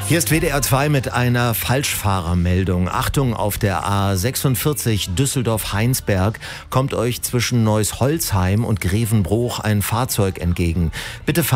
Hier ist WDR 2 mit einer Falschfahrermeldung. Achtung, auf der A46 Düsseldorf-Heinsberg kommt euch zwischen Neuss-Holzheim und Grevenbroich ein Fahrzeug entgegen. Bitte